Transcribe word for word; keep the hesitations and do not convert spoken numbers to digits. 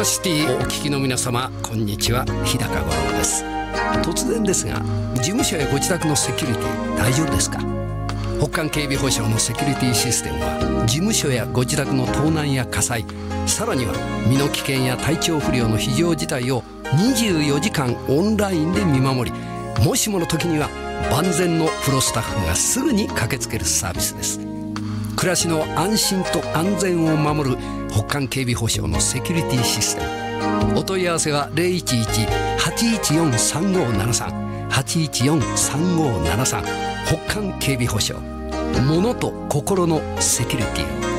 ロシティをお聞きの皆様、こんにちは。日高五郎です。突然ですが、事務所やご自宅のセキュリティ大丈夫ですか？北韓警備保障のセキュリティシステムは、事務所やご自宅の盗難や火災、さらには身の危険や体調不良の非常事態をにじゅうよじかんオンラインで見守り、もしもの時には万全のプロスタッフがすぐに駆けつけるサービスです。暮らしの安心と安全を守る北韓警備保障のセキュリティシステム。お問い合わせは ゼロいちいち はちいちよん さんごななさん はちいちよん さんごななさん。北韓警備保障、物と心のセキュリティを。